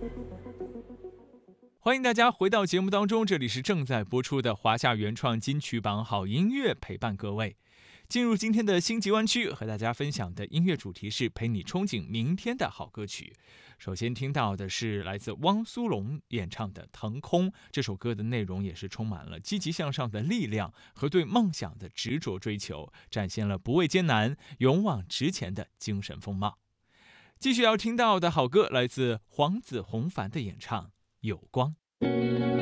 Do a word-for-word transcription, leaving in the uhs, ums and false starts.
欢迎大家回到节目当中，这里是正在播出的华夏原创金曲榜好音乐，陪伴各位进入今天的星级湾区，和大家分享的音乐主题是陪你憧憬明天的好歌曲。首先听到的是来自汪苏泷演唱的《腾空》，这首歌的内容也是充满了积极向上的力量和对梦想的执着追求，展现了不畏艰难、勇往直前的精神风貌。继续要听到的好歌来自黄子弘凡的演唱《有光》。